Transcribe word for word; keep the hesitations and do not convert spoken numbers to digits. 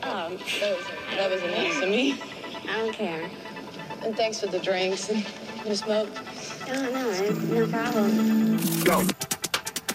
Um, that was, that was nice of me. I don't care. And thanks for the drinks. You smoke? No, no, no problem. Go.